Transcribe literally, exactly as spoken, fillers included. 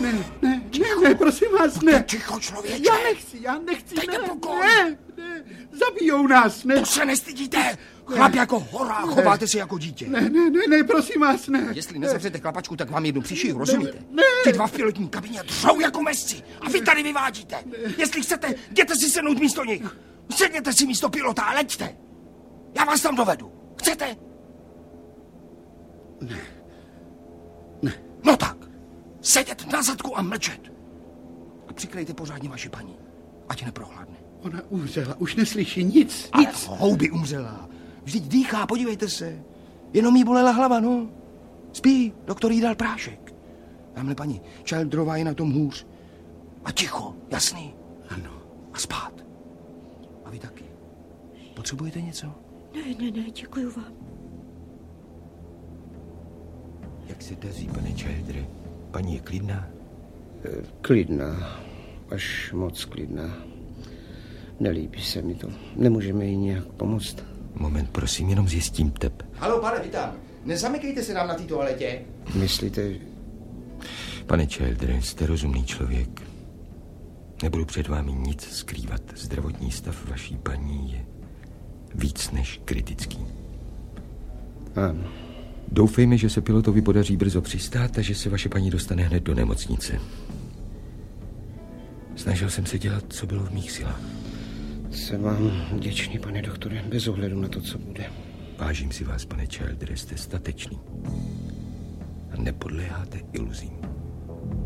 ne, ne, ne, ne, prosím vás, ne. Ticho, člověče. Já nechci, já nechci, Dejte ne, pokoj. ne, ne, zabijou nás, ne. To se nestydíte. Chlap jako hora, chováte se jako dítě. Ne, ne, ne, ne, prosím vás, ne. Jestli nezavřete klapačku, tak vám jednu přišiju, rozumíte? Ne. Ty dva v pilotní kabině dřou jako mesci a vy tady vyvádíte. Jestli chcete, jděte si sednout místo nich. Sedněte si místo pilota a leďte. Já vás tam dovedu. Chcete? Ne. Ne. No tak, sedět na zadku a mlčet. A přikrejte pořádně vaši paní, ať neprohladne. Ona umřela, už neslyší nic, Ale nic. houby umřela. Vždyť dýchá, podívejte se. Jenom jí bolela hlava, no. Spí, doktor jí dal prášek. Tamhle paní Childrová je na tom hůř. A ticho, jasný. Ano. A spát. A vy taky. Potřebujete něco? Ne, ne, ne, děkuju vám. Jak se daří, pane Childre? Paní je klidná? Klidná. Až moc klidná. Nelíbí se mi to. Nemůžeme jí nějak pomoct. Moment, prosím, jenom zjistím tep. Haló, pane, vítám. Nezamykejte se nám na té toaletě. Myslíte... Pane Childre, jste rozumný člověk. Nebudu před vámi nic skrývat. Zdravotní stav vaší paní je víc než kritický. Ano. Doufejme, že se pilotovi podaří brzo přistát a že se vaše paní dostane hned do nemocnice. Snažil jsem se dělat, co bylo v mých silách. Jsem vám vděčný, pane doktore, bez ohledu na to, co bude. Vážím si vás, pane Childre, jste statečný a nepodléháte iluzím.